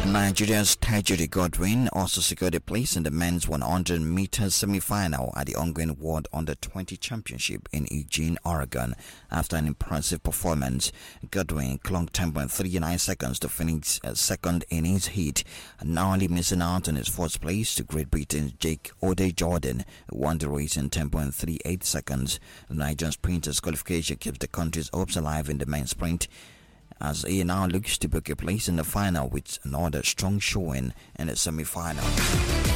Nigeria's Tajiri Godwin also secured a place in the men's 100 meters semi-final at the ongoing World Under-20 Championship in Eugene, Oregon. After an impressive performance, Godwin clocked 10.39 seconds to finish second in his heat, narrowly missing out on his fourth place to Great Britain's Jake O'Day-Jordan, who won the race in 10.38 seconds. The Nigerian sprinter's qualification keeps the country's hopes alive in the men's sprint, as he now looks to book a place in the final with another strong showing in the semi-final.